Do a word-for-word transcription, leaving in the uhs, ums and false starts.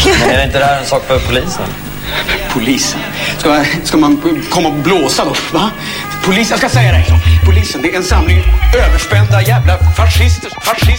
Men är det inte det här en sak för polisen? Polisen? Ska man, ska man komma och blåsa då? Va? Polisen, jag ska säga det. Polisen, det är en samling överspända jävla fascister. fascister.